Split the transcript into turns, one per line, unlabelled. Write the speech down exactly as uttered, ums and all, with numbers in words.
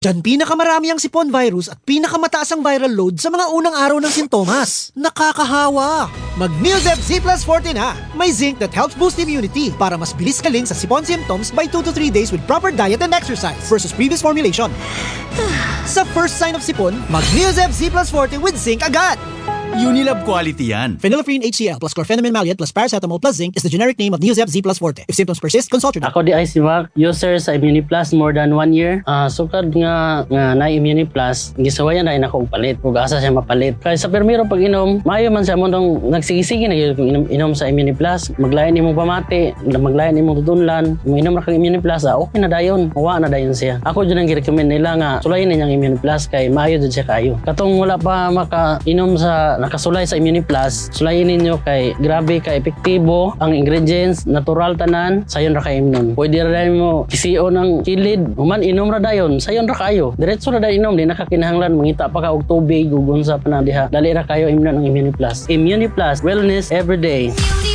Diyan pinakamarami ang sipon virus at pinakamataas ang viral load sa mga unang araw ng sintomas. Nakakahawa! Mag-Neosep Z plus forte na! May zinc that helps boost immunity para mas bilis kaling sa sipon symptoms by two to three days with proper diet and exercise versus previous formulation. Sa first sign of sipon, mag-Neosep Z plus forte with zinc agad!
Unilab quality yan.
Phenylephrine H C l plus chlorpheniramine maleate plus paracetamol plus zinc is the generic name of Neosep Z plus forte. If symptoms persist, consult your doctor.
Ako di ay si Mac, user sa Immuniplus more than one year. Uh, sukad nga nga na Immuniplus, gisawayan na ako palit. Ug asa siya mapalit. Kaya sa permiro pag inom, maayo man siya mo nang nagsigisigi na gyud inom, inom sa Immuniplus. Maglayan imong pamati, maglayan imong tutunlan, inom ra kang Immuniplus, ah, okay na dayon. Wa na dayon siya. Ako jud ang gi-recommend nila nga sulayin ninyang Immuniplus kay maayo jud siya kayo. Katong wala pa maka-inom sa nakasulay sa Immuniplus, sulayin ninyo kay grabe ka epektibo ang ingredients, natural tanan, sayon ra kay imnon. Pwede ra mo kisiyo ng kilid, human inom ra dayon, sayon ra kayo. Diretso ra dayon inom, di nakakinahanglan mangita pa ka og tubig ug unsa pa na diha. Dali ra kayo imnon ang Immuniplus. Immuniplus, wellness every day.